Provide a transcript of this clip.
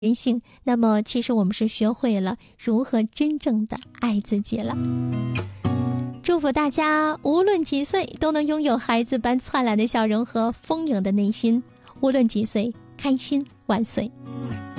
人性，那么其实我们是学会了如何真正的爱自己了。祝福大家无论几岁都能拥有孩子般灿烂的笑容和丰盈的内心，无论几岁，开心万岁。